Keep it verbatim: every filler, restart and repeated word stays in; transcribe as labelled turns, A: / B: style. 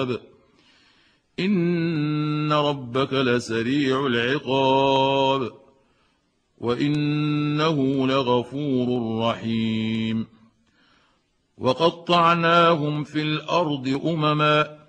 A: إن ربك لسريع العقاب وإنه لغفور رحيم. وقطعناهم في الأرض أمما